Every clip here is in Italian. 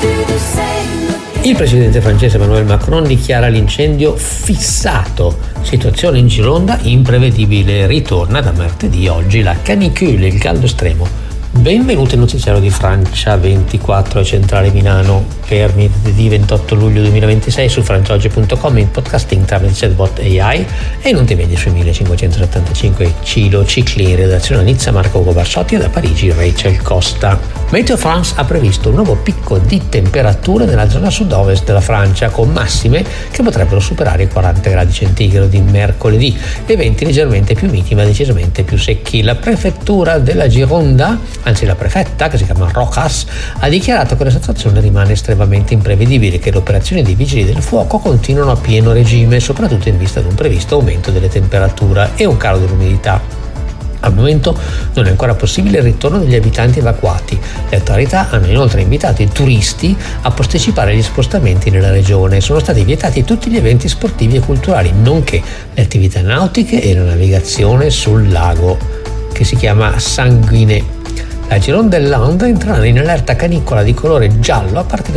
Il presidente francese Emmanuel Macron dichiara l'incendio fissato. Situazione in Gironda imprevedibile. Ritorna da martedì oggi la canicule, il caldo estremo. Benvenuti al notiziario di Francia 24 e Centrale Milano per martedì 28 luglio 2026 su franciaoggi.com, in podcasting tramite chatbot AI e non ti vedi sui 1575 Cilo Cicli, in redazione a Nizza Marco Ugo Barsotti e da Parigi Rachel Costa. Meteo France ha previsto un nuovo picco di temperature nella zona sud-ovest della Francia, con massime che potrebbero superare i 40 gradi centigradi mercoledì e venti leggermente più miti ma decisamente più secchi. La prefettura della Gironda, anzi la prefetta, che si chiama Rojas, ha dichiarato che la situazione rimane estremamente imprevedibile e che le operazioni dei vigili del fuoco continuano a pieno regime, soprattutto in vista di un previsto aumento delle temperature e un calo dell'umidità. Al momento non è ancora possibile il ritorno degli abitanti evacuati. Le autorità hanno inoltre invitato i turisti a postecipare gli spostamenti nella regione. Sono stati vietati tutti gli eventi sportivi e culturali, nonché le attività nautiche e la navigazione sul lago, che si chiama Sanguinet. La Gironde del Land entrerà in allerta canicola di colore giallo a partire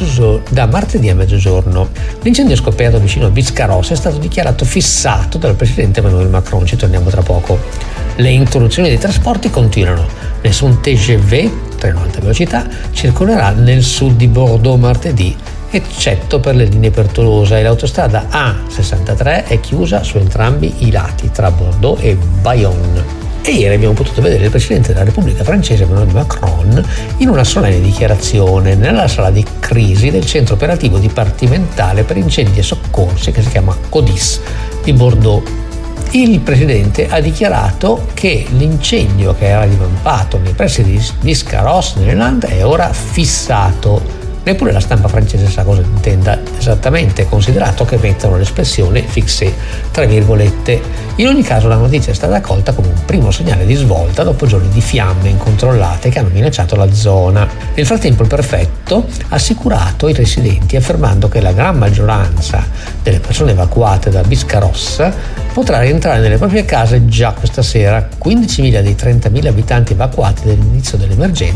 da martedì a mezzogiorno. L'incendio scoppiato vicino a Biscarrosse è stato dichiarato fissato dal presidente Emmanuel Macron. Ci torniamo tra poco. Le interruzioni dei trasporti continuano. Nessun TGV, treno alta velocità, circolerà nel sud di Bordeaux martedì, eccetto per le linee per Tolosa, e l'autostrada A63 è chiusa su entrambi i lati tra Bordeaux e Bayonne. E ieri abbiamo potuto vedere il Presidente della Repubblica francese Emmanuel Macron in una solenne dichiarazione nella sala di crisi del centro operativo dipartimentale per incendi e soccorsi, che si chiama CODIS, di Bordeaux. Il Presidente ha dichiarato che l'incendio che era divampato nei pressi di Biscarrosse nel Land è ora fissato. Neppure la stampa francese sa cosa intenda esattamente, considerato che mettono l'espressione fixé tra virgolette. In ogni caso la notizia è stata accolta come un primo segnale di svolta dopo giorni di fiamme incontrollate che hanno minacciato la zona. Nel frattempo il prefetto ha assicurato i residenti, affermando che la gran maggioranza delle persone evacuate da Biscarrosse potrà rientrare nelle proprie case già questa sera. 15.000 dei 30.000 abitanti evacuati dall'inizio dell'emergenza